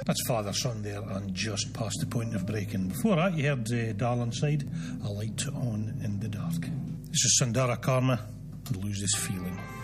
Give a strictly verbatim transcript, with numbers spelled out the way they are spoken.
That's father-son there and just past the point of breaking. Before that, you heard uh, Darlin' Side, A Light On in the Dark. This is Sundara Karma, and Lose This Feeling.